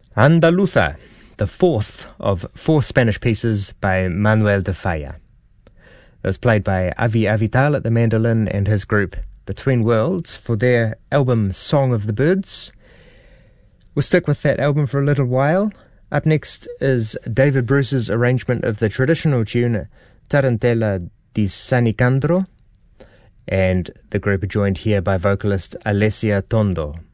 Andaluza, the fourth of four Spanish pieces by Manuel de Falla. It was played by Avi Avital at the mandolin and his group Between Worlds for their album Song of the Birds. We'll stick with that album for a little while. Up next is David Bruce's arrangement of the traditional tune Tarantella di Sanicandro, and the group are joined here by vocalist Alessia Tondo.